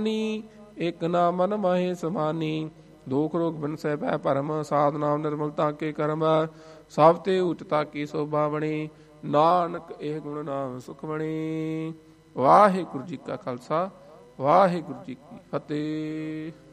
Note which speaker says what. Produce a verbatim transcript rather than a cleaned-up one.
Speaker 1: ਇਕ ਨਾ ਮਨ ਮਾਹੇ ਸਮਾਨੀ। ਦੁਖ ਰੋਗ ਬਿਨਸੈ ਭੈ ਭਰਮ, ਸਾਧ ਨਾਮ ਨਿਰਮਲਤਾ ਕੇ ਕਰਮ। ਸਭ ਤੇ ਉਚਤਾ ਕੀ ਸੋਭਾ ਬਣੀ, ਨਾਨਕ ਇਹ ਗੁਣ ਨਾਮ ਸੁਖ ਬਣੀ। ਵਾਹਿਗੁਰੂ ਜੀ ਕਾ ਖਾਲਸਾ, ਵਾਹਿਗੁਰੂ ਜੀ ਕੀ ਫਤਿਹ।